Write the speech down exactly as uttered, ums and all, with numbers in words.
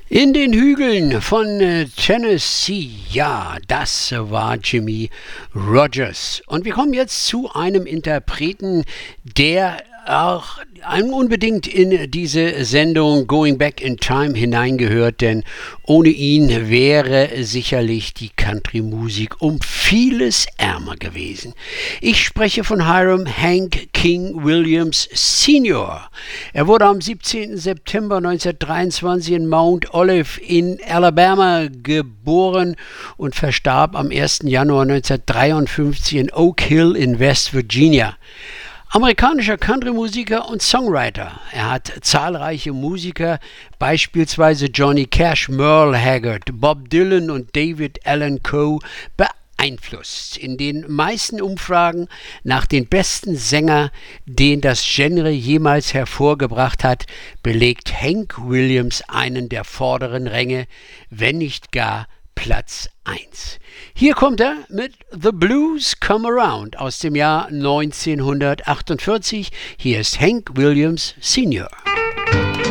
In den Hügeln von äh, Tennessee, ja, das war Jimmie Rodgers. Und wir kommen jetzt zu einem Interpreten, der auch unbedingt in diese Sendung Going Back in Time hineingehört, denn ohne ihn wäre sicherlich die Country-Musik um vieles ärmer gewesen. Ich spreche von Hiram Hank King Williams Senior Er wurde am siebzehnten September neunzehnhundertdreiundzwanzig in Mount Olive in Alabama geboren und verstarb am ersten Januar neunzehnhundertdreiundfünfzig in Oak Hill in West Virginia. Amerikanischer Country-Musiker und Songwriter. Er hat zahlreiche Musiker, beispielsweise Johnny Cash, Merle Haggard, Bob Dylan und David Allan Coe, beeinflusst. In den meisten Umfragen nach den besten Sänger, den das Genre jemals hervorgebracht hat, belegt Hank Williams einen der vorderen Ränge, wenn nicht gar Platz eins. Hier kommt er mit The Blues Come Around aus dem Jahr neunzehnhundertachtundvierzig. Hier ist Hank Williams Senior